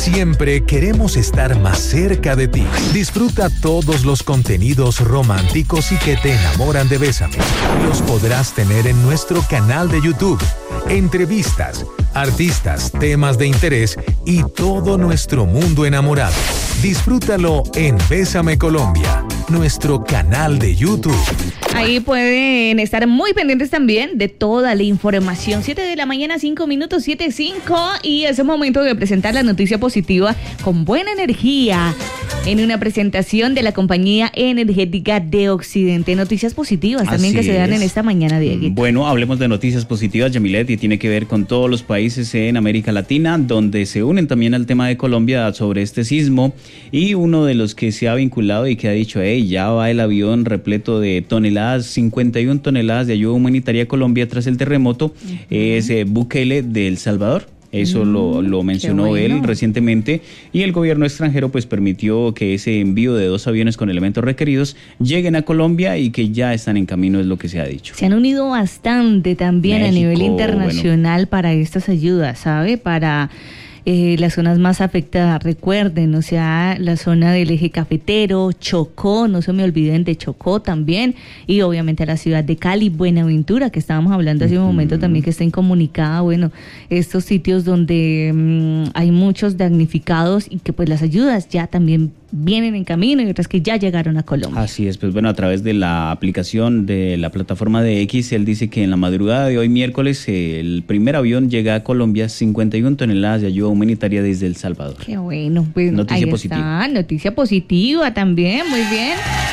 Siempre queremos estar más cerca de ti. Disfruta todos los contenidos románticos y que te enamoran de Bésame. Los podrás tener en nuestro canal de YouTube. Entrevistas, artistas, temas de interés y todo nuestro mundo enamorado. Disfrútalo en Bésame Colombia, nuestro canal de YouTube. Ahí pueden estar muy pendientes también de toda la información. 7 de la mañana, 5 minutos, 7:05, y es el momento de presentar la noticia positiva con buena energía en una presentación de la compañía energética de Occidente. Noticias positivas también que se dan en esta mañana, Diego. Bueno, hablemos de noticias positivas, Yamilet, y tiene que ver con todos los países en América Latina, donde se unen también al tema de Colombia sobre este sismo, y uno de los que se ha vinculado y que ha dicho, ya va el avión repleto de toneladas, 51 toneladas de ayuda humanitaria a Colombia tras el terremoto, es Bukele de El Salvador. Eso lo mencionó él recientemente, y el gobierno extranjero pues permitió que ese envío de 2 aviones con elementos requeridos lleguen a Colombia y que ya están en camino, es lo que se ha dicho. Se han unido bastante también México, a nivel internacional para estas ayudas, ¿sabe? Para las zonas más afectadas, recuerden, o sea, la zona del eje cafetero, Chocó, no se me olviden de Chocó también, y obviamente a la ciudad de Cali, Buenaventura, que estábamos hablando hace un momento también, que está incomunicada, bueno, estos sitios donde hay muchos damnificados y que pues las ayudas ya también vienen en camino y otras que ya llegaron a Colombia. Así es, pues bueno, a través de la aplicación de la plataforma de X, él dice que en la madrugada de hoy miércoles el primer avión llega a Colombia, 51 toneladas de ayuda humanitaria desde El Salvador. Qué bueno, pues noticia ahí positiva. Está, noticia positiva también, muy bien.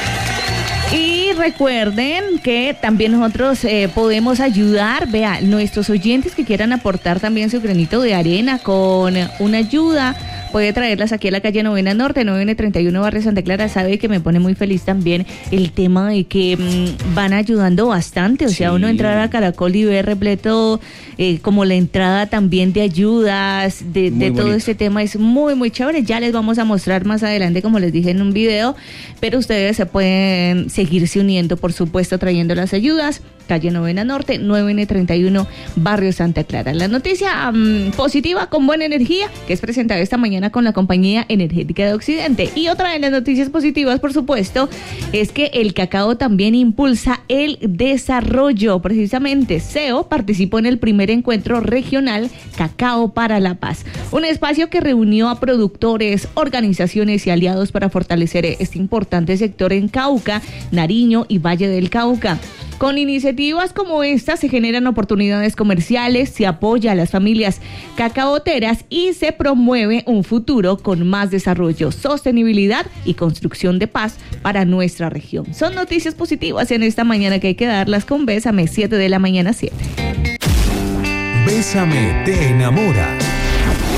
Y recuerden que también nosotros podemos ayudar, vea, nuestros oyentes que quieran aportar también su granito de arena con una ayuda, puede traerlas aquí a la calle Novena Norte, 9N31, Barrio Santa Clara. Sabe que me pone muy feliz también el tema de que van ayudando bastante, o sea, uno entrar a Caracol y ver repleto como la entrada también de ayudas, de todo este tema, es muy, muy chévere. Ya les vamos a mostrar más adelante, como les dije en un video, pero ustedes se pueden seguirse uniendo, por supuesto, trayendo las ayudas. Calle Novena Norte, 9N31, Barrio Santa Clara. La noticia positiva con buena energía, que es presentada esta mañana con la compañía energética de Occidente. Y otra de las noticias positivas, por supuesto, es que el cacao también impulsa el desarrollo. Precisamente, CEO participó en el primer encuentro regional Cacao para la Paz, un espacio que reunió a productores, organizaciones y aliados para fortalecer este importante sector en Cauca, Nariño y Valle del Cauca. Con iniciativas como esta se generan oportunidades comerciales, se apoya a las familias cacaoteras y se promueve un futuro con más desarrollo, sostenibilidad y construcción de paz para nuestra región. Son noticias positivas en esta mañana que hay que darlas con Bésame, 7 de la mañana, 7. Bésame te enamora.